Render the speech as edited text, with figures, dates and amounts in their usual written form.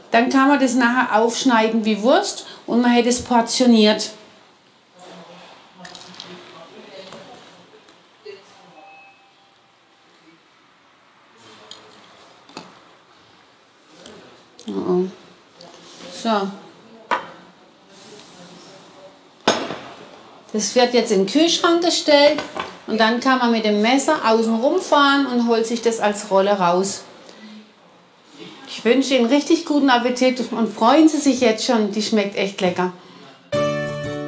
Dann kann man das nachher aufschneiden wie Wurst und man hätte es portioniert. So. Das wird jetzt in den Kühlschrank gestellt und dann kann man mit dem Messer außen rumfahren und holt sich das als Rolle raus. Ich wünsche Ihnen richtig guten Appetit und freuen Sie sich jetzt schon, die schmeckt echt lecker.